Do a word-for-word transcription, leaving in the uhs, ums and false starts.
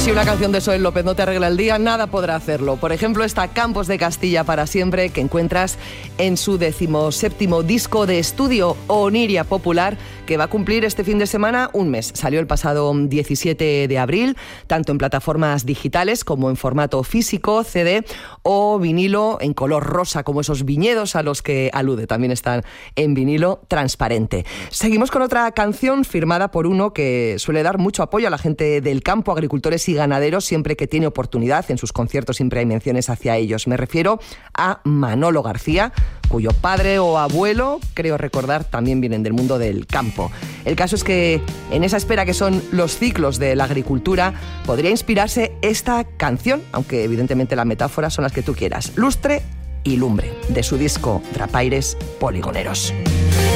Si una canción de Soel López no te arregla el día, nada podrá hacerlo. Por ejemplo, esta Campos de Castilla para siempre, que encuentras en su decimoséptimo disco de estudio Oniria Popular, que va a cumplir este fin de semana un mes. Salió el pasado diecisiete de abril, tanto en plataformas digitales como en formato físico, C D o vinilo en color rosa, como esos viñedos a los que alude. También están en vinilo transparente. Seguimos con otra canción firmada por uno que suele dar mucho apoyo a la gente del campo, agricultores y ganaderos, siempre que tiene oportunidad. En sus conciertos siempre hay menciones hacia ellos. Me refiero a Manolo García, cuyo padre o abuelo, creo recordar, también vienen del mundo del campo. El caso es que en esa espera que son los ciclos de la agricultura, podría inspirarse esta canción, aunque evidentemente las metáforas son las que tú quieras. Lustre y lumbre, de su disco Drapaires Poligoneros.